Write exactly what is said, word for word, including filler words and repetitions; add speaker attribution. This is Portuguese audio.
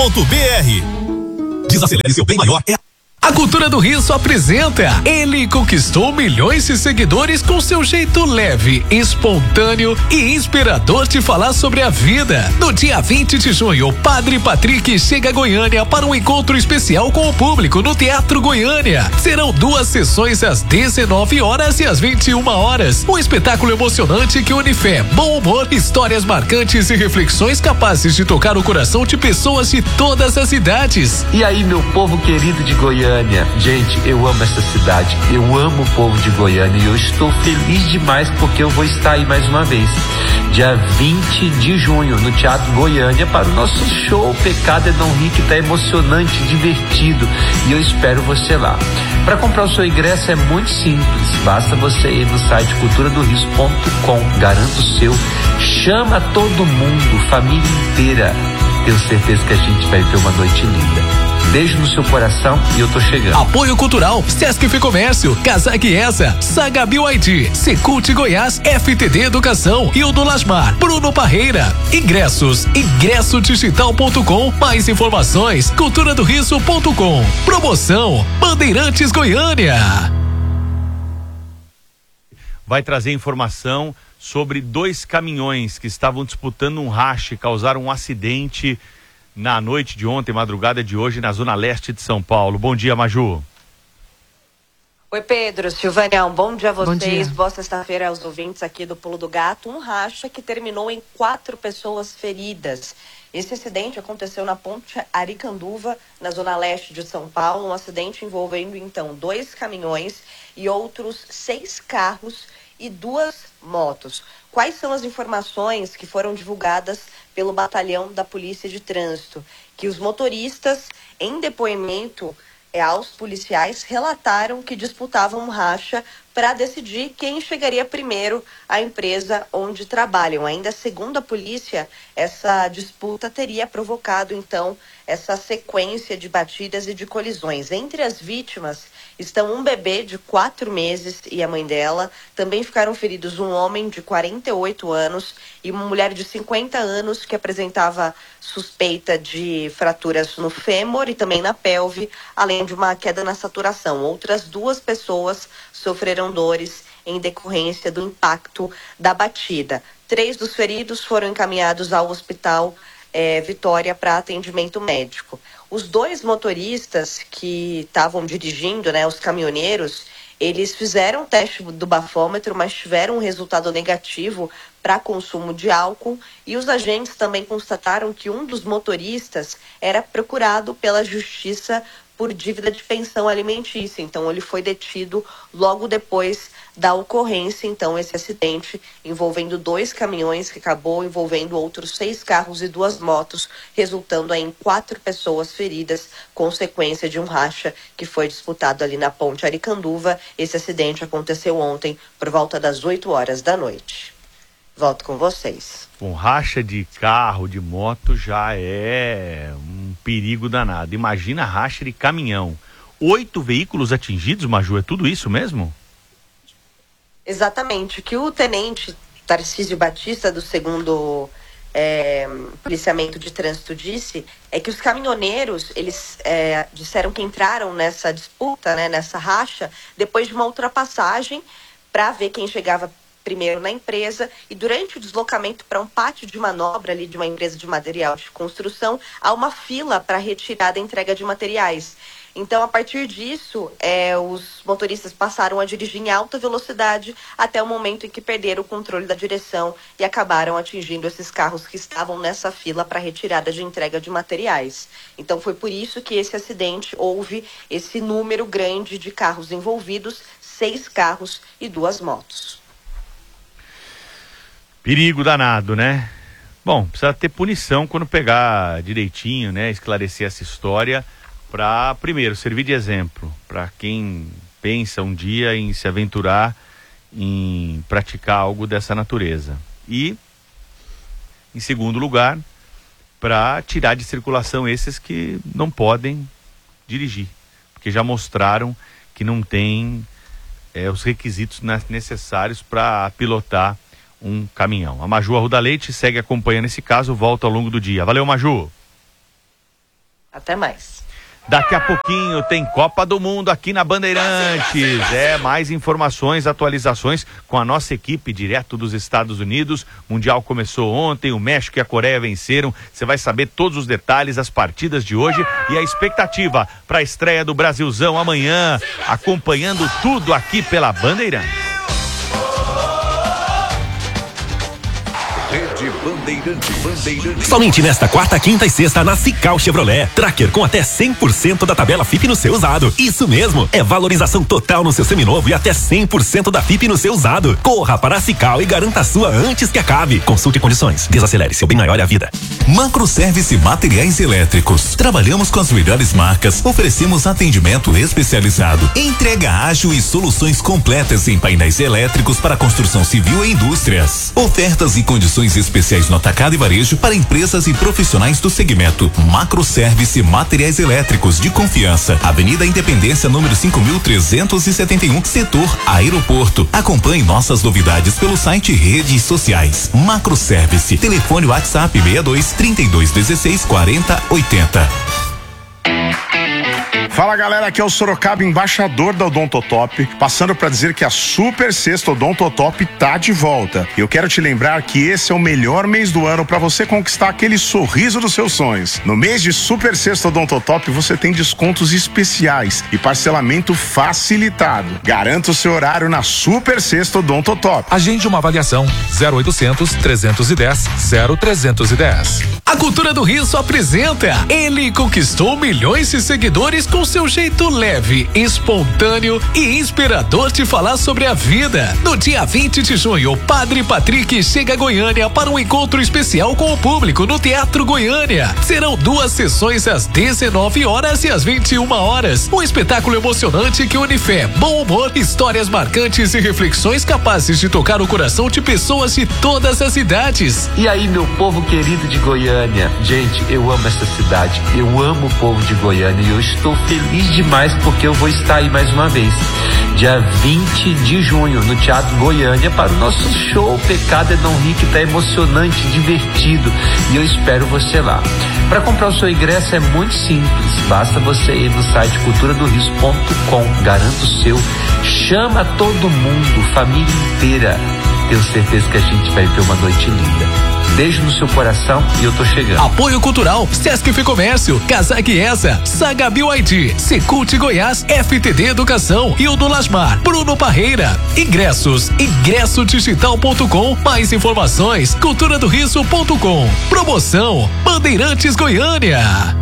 Speaker 1: br. Desacelere seu bem maior. É
Speaker 2: a Cultura do Riso apresenta. Ele conquistou milhões de seguidores com seu jeito leve, espontâneo e inspirador de falar sobre a vida. No dia vinte de junho, Padre Patrick chega a Goiânia para um encontro especial com o público no Teatro Goiânia. Serão duas sessões às dezenove horas e às vinte e uma horas. Um espetáculo emocionante que une fé, bom humor, histórias marcantes e reflexões capazes de tocar o coração de pessoas de todas as idades.
Speaker 3: E aí, meu povo querido de Goiânia? Gente, eu amo essa cidade, eu amo o povo de Goiânia e eu estou feliz demais porque eu vou estar aí mais uma vez, dia vinte de junho, no Teatro Goiânia, para o nosso show Pecado é Não Rir, que está emocionante, divertido, e eu espero você lá. Para comprar o seu ingresso é muito simples, basta você ir no site cultura do riso ponto com, garanta o seu, chama todo mundo, família inteira, tenho certeza que a gente vai ter uma noite linda. Beijo no seu coração e eu tô chegando.
Speaker 2: Apoio Cultural, Sesc Ficomércio, Casag Essa, Saga B Y D, Secult Goiás, F T D Educação e o do Lasmar, Bruno Parreira. Ingressos, ingresso digital ponto com, mais informações, cultura do riso ponto com. Promoção, Bandeirantes Goiânia.
Speaker 4: Vai trazer informação sobre dois caminhões que estavam disputando um rache, causaram um acidente na noite de ontem, madrugada de hoje, na zona leste de São Paulo. Bom dia, Maju.
Speaker 5: Oi, Pedro, Silvânia, um bom dia a vocês.
Speaker 6: Bom dia.
Speaker 5: Boa sexta-feira aos ouvintes aqui do Pulo do Gato. Um racha que terminou em quatro pessoas feridas. Esse acidente aconteceu na ponte Aricanduva, na zona leste de São Paulo. Um acidente envolvendo, então, dois caminhões e outros seis carros e duas motos. Quais são as informações que foram divulgadas pelo batalhão da Polícia de Trânsito? Que os motoristas, em depoimento é, aos policiais, relataram que disputavam um racha para decidir quem chegaria primeiro à empresa onde trabalham. Ainda segundo a polícia, essa disputa teria provocado, então, essa sequência de batidas e de colisões. Entre as vítimas estão um bebê de quatro meses e a mãe dela. Também ficaram feridos um homem de quarenta e oito anos e uma mulher de cinquenta anos que apresentava suspeita de fraturas no fêmur e também na pelve, além de uma queda na saturação. Outras duas pessoas sofreram dores em decorrência do impacto da batida. Três dos feridos foram encaminhados ao hospital é, Vitória para atendimento médico. Os dois motoristas que estavam dirigindo, né, os caminhoneiros, eles fizeram o teste do bafômetro, mas tiveram um resultado negativo para consumo de álcool, e os agentes também constataram que um dos motoristas era procurado pela justiça por dívida de pensão alimentícia. Então, ele foi detido logo depois da ocorrência. Então, esse acidente envolvendo dois caminhões, que acabou envolvendo outros seis carros e duas motos, resultando aí em quatro pessoas feridas, consequência de um racha que foi disputado ali na ponte Aricanduva. Esse acidente aconteceu ontem, por volta das oito horas da noite. Volto com vocês.
Speaker 4: Um racha de carro, de moto, já é um perigo danado. Imagina racha de caminhão. Oito veículos atingidos, Maju, é tudo isso mesmo?
Speaker 5: Exatamente. O que o tenente Tarcísio Batista, do segundo é, policiamento de trânsito, disse é que os caminhoneiros, eles é, disseram que entraram nessa disputa, né, nessa racha, depois de uma ultrapassagem para ver quem chegava primeiro na empresa, e durante o deslocamento para um pátio de manobra ali de uma empresa de material de construção, há uma fila para retirada e entrega de materiais. Então, a partir disso, é, os motoristas passaram a dirigir em alta velocidade até o momento em que perderam o controle da direção e acabaram atingindo esses carros que estavam nessa fila para retirada de entrega de materiais. Então, foi por isso que esse acidente houve esse número grande de carros envolvidos, seis carros e duas motos.
Speaker 4: Perigo danado, né? Bom, precisa ter punição quando pegar direitinho, né? Esclarecer essa história para, primeiro, servir de exemplo para quem pensa um dia em se aventurar em praticar algo dessa natureza. E, em segundo lugar, para tirar de circulação esses que não podem dirigir, porque já mostraram que não têm é, os requisitos necessários para pilotar um caminhão. A Maju Arruda Leite segue acompanhando esse caso, volta ao longo do dia. Valeu, Maju!
Speaker 5: Até mais.
Speaker 4: Daqui a pouquinho tem Copa do Mundo aqui na Bandeirantes. É, mais informações, atualizações com a nossa equipe direto dos Estados Unidos. O Mundial começou ontem, o México e a Coreia venceram. Você vai saber todos os detalhes, as partidas de hoje e a expectativa para a estreia do Brasilzão amanhã, acompanhando tudo aqui pela Bandeirantes.
Speaker 1: Rede Bandeirante. Bandeirante.
Speaker 6: Somente nesta quarta, quinta e sexta na Cical Chevrolet. Tracker com até cem por cento da tabela F I P no seu usado. Isso mesmo, é valorização total no seu seminovo e até cem por cento da F I P no seu usado. Corra para a Cical e garanta a sua antes que acabe. Consulte condições. Desacelere, seu bem maior é a vida.
Speaker 7: Macro Service Materiais Elétricos. Trabalhamos com as melhores marcas, oferecemos atendimento especializado, entrega ágil e soluções completas em painéis elétricos para construção civil e indústrias. Ofertas e condições especiais no atacado e varejo para empresas e profissionais do segmento. Macro Service Materiais Elétricos de confiança. Avenida Independência, número cinco mil trezentos e setenta e um, setor Aeroporto. Acompanhe nossas novidades pelo site e redes sociais. Macro Service. Telefone WhatsApp seis dois, trinta e dois, dezesseis, quarenta, oitenta.
Speaker 8: Fala galera, aqui é o Sorocaba, embaixador da Odontotop, passando para dizer que a Super Sexta Odontotop tá de volta. Eu quero te lembrar que esse é o melhor mês do ano para você conquistar aquele sorriso dos seus sonhos. No mês de Super Sexta Odontotop você tem descontos especiais e parcelamento facilitado. Garanta o seu horário na Super Sexta Odontotop.
Speaker 9: Agende uma avaliação zero oitocentos, trezentos e dez, zero trezentos e dez.
Speaker 2: A Cultura do Rio apresenta. Ele conquistou milhões de seguidores com seu jeito leve, espontâneo e inspirador de falar sobre a vida. No dia vinte de junho, o Padre Patrick chega a Goiânia para um encontro especial com o público no Teatro Goiânia. Serão duas sessões às dezenove horas e às vinte e uma horas. Um espetáculo emocionante que une fé, bom humor, histórias marcantes e reflexões capazes de tocar o coração de pessoas de todas as idades.
Speaker 3: E aí, meu povo querido de Goiânia, gente, eu amo essa cidade, eu amo o povo de Goiânia e eu estou feliz demais porque eu vou estar aí mais uma vez, dia vinte de junho, no Teatro Goiânia, para o nosso show Pecado é Não Rir, que tá emocionante, divertido, e eu espero você lá. Para comprar o seu ingresso é muito simples, basta você ir no site cultura do riso ponto com, garanta o seu, chama todo mundo, família inteira, tenho certeza que a gente vai ter uma noite linda. Beijo no seu coração e eu tô chegando.
Speaker 2: Apoio Cultural, Sesc Ficomércio, Casaque Essa, Saga Bio I D, Secult Goiás, F T D Educação e o do Lasmar, Bruno Parreira. Ingressos, ingresso digital ponto com, mais informações, cultura do riso ponto com. Promoção, Bandeirantes Goiânia.